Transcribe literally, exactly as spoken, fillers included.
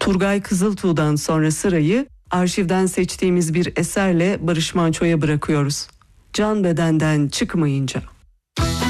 Turgay Kızıltuğ'dan sonra sırayı arşivden seçtiğimiz bir eserle Barış Manço'ya bırakıyoruz. Can bedenden çıkmayınca.